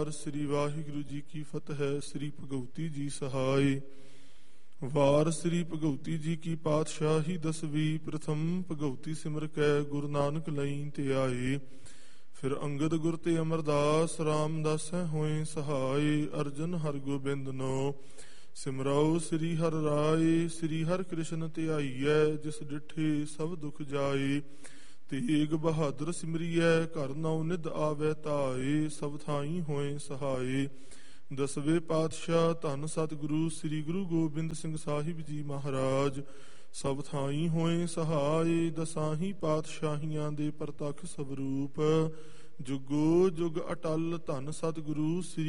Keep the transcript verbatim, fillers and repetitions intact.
ਸ੍ਰੀ ਵਾਹਿਗੁਰੂ ਜੀ ਕੀ ਫਤਿਹ। ਸ੍ਰੀ ਭਗਵਤੀ ਜੀ ਸਹਾਈ। ਵਾਰ ਸ੍ਰੀ ਭਗਵਤੀ ਜੀ ਕੀ ਪਾਤਸ਼ਾਹੀ ਦਸਵੀਂ। ਪ੍ਰਥਮ ਭਗਵਤੀ ਸਿਮਰ ਕੈ ਗੁਰੂ ਨਾਨਕ ਲਈ ਤੇ ਆਏ। ਫਿਰ ਅੰਗਦ ਗੁਰ ਤੇ ਅਮਰਦਾਸ ਰਾਮਦਾਸੈ ਹੋਏ ਸਹਾਈ। ਅਰਜਨ ਹਰ ਗੋਬਿੰਦ ਨੋ ਸਿਮਰਾਓ ਸ੍ਰੀ ਹਰਿ ਰਾਏ। ਸ੍ਰੀ ਹਰਿ ਕ੍ਰਿਸ਼ਨ ਧਿਆਈਐ ਜਿਸ ਡਿਠੇ ਸਭ ਦੁਖ ਜਾਏ। ਤੇਗ ਬਹਾਦਰ ਸਿਮਰੀਐ ਘਰ ਨਉ ਨਿਧ ਆਵੈ ਧਾਏ। ਸਭ ਥਾਈ ਹੋਏ ਸਹਾਏ। ਦਸਵੇਂ ਪਾਤਸ਼ਾਹ ਧੰਨ ਸਤਿਗੁਰੂ ਸ੍ਰੀ ਗੁਰੂ ਗੋਬਿੰਦ ਸਿੰਘ ਸਾਹਿਬ ਜੀ ਮਹਾਰਾਜ ਸਭ ਥਾਈ ਹੋਏ ਸਹਾਏ। ਦਸਾਹੀ ਪਾਤਸ਼ਾਹੀਆਂ ਦੇ ਪ੍ਰਤੱਖ ਸਵਰੂਪ ਜੁਗੋ ਜੁਗ ਅਟਲ ਧੰਨ ਸਤਿਗੁਰੂ ਸ੍ਰੀ